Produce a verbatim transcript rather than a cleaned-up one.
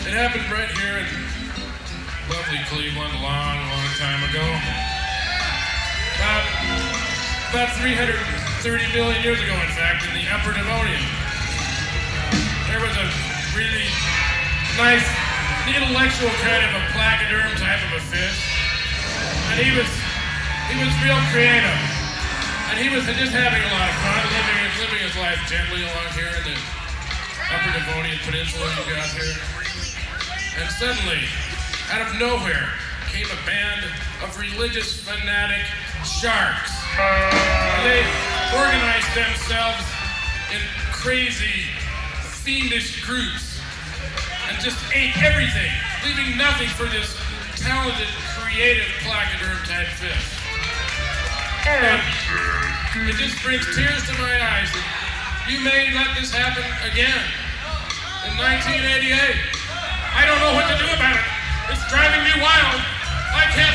It happened right here in lovely Cleveland a long, long time ago. About, about three hundred thirty million years ago, in fact, in the Upper Devonian. There was a really nice, intellectual kind of a placoderm type of a fish. And he was, he was real creative. And he was just having a lot of fun, living, living his life gently along here in the Upper Devonian Peninsula you got here. And suddenly, out of nowhere, came a band of religious fanatic sharks. They organized themselves in crazy, fiendish groups and just ate everything, leaving nothing for this talented, creative placoderm type fish. And it just brings tears to my eyes that you may let this happen again in nineteen eighty-eight. I don't know what to do about it. It's driving me wild. I can't